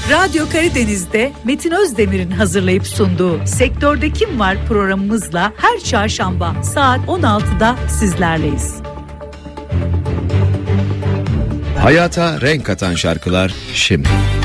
Radyo Karadeniz'de Metin Özdemir'in hazırlayıp sunduğu Sektörde Kim Var programımızla her çarşamba saat 16'da sizlerleyiz. Hayata renk katan şarkılar şimdi.